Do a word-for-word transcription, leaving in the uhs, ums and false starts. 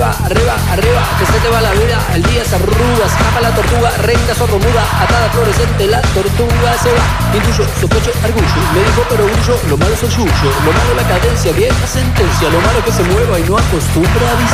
arriba, arriba, arriba, que se te va la vida, el día se arruga, escapa la tortuga, reina sordomuda, atada fluorescente, la tortuga se va. Intuyo, sospecho, argullo, me dijo pero grullo, lo malo es el yuyo, lo malo la cadencia, vieja sentencia, lo malo que se mueva y no acostumbra a